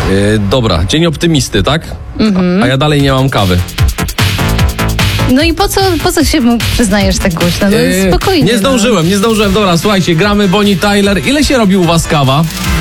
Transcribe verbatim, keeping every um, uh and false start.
Yy, dobra, dzień optymisty, tak? Mhm. A ja dalej nie mam kawy. No i po co, po co się mu przyznajesz tak głośno? No Yy, spokojnie. nie zdążyłem, nie zdążyłem. Dobra, słuchajcie, gramy Bonnie Tyler. Ile się robi u was kawa?